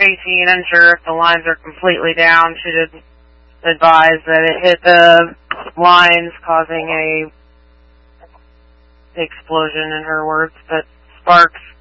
Tracy and unsure if the lines are completely down. She did advise that it hit the lines, causing a explosion, in her words, but sparks